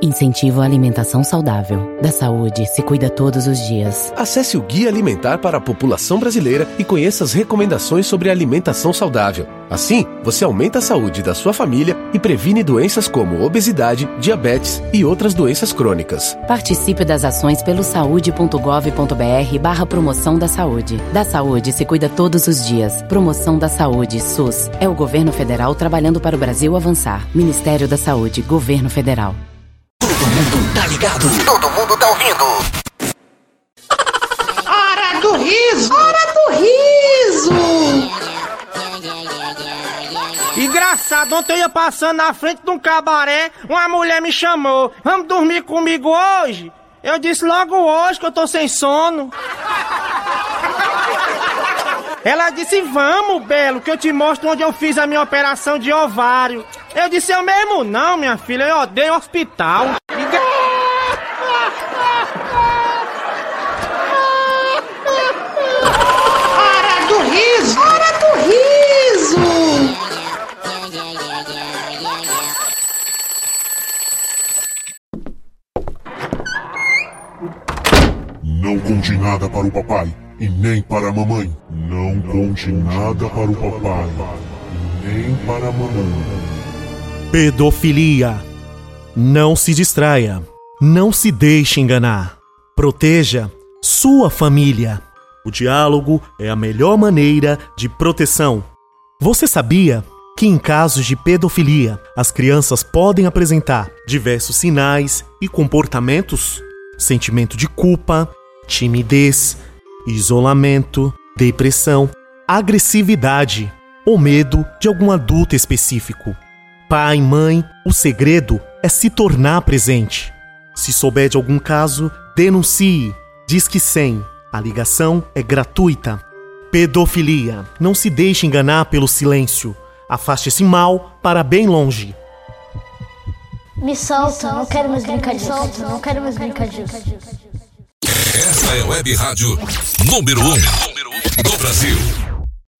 Incentivo à alimentação saudável. Da saúde se cuida todos os dias. Acesse o Guia Alimentar para a População Brasileira e conheça as recomendações sobre alimentação saudável. Assim, você aumenta a saúde da sua família e previne doenças como obesidade, diabetes e outras doenças crônicas. Participe das ações pelo saude.gov.br/promoção da saúde. Da saúde se cuida todos os dias. Promoção da Saúde, SUS. É o governo federal trabalhando para o Brasil avançar. Ministério da Saúde, Governo Federal. Todo mundo tá ligado. Todo mundo tá ouvindo. Hora do riso! Hora do riso! Engraçado, ontem eu ia passando na frente de um cabaré, uma mulher me chamou: vamos dormir comigo hoje? Eu disse: logo hoje que eu tô sem sono. Ela disse: vamos, Belo, que eu te mostro onde eu fiz a minha operação de ovário. Eu disse: eu mesmo não, minha filha, eu odeio hospital. Hora do riso! Hora do riso! Não conte nada para o papai e nem para a mamãe. Não conte nada para o papai e nem para a mamãe. Pedofilia. Não se distraia. Não se deixe enganar. Proteja sua família. O diálogo é a melhor maneira de proteção. Você sabia que em casos de pedofilia, as crianças podem apresentar diversos sinais e comportamentos? Sentimento de culpa, timidez, isolamento, depressão, agressividade ou medo de algum adulto específico. Pai, mãe, o segredo é se tornar presente. Se souber de algum caso, denuncie. Disque 100. A ligação é gratuita. Pedofilia. Não se deixe enganar pelo silêncio. Afaste esse mal para bem longe. Me solta, não quero mais brincar disso. Não quero mais brincar disso. Essa é a Web Rádio número 1 do Brasil.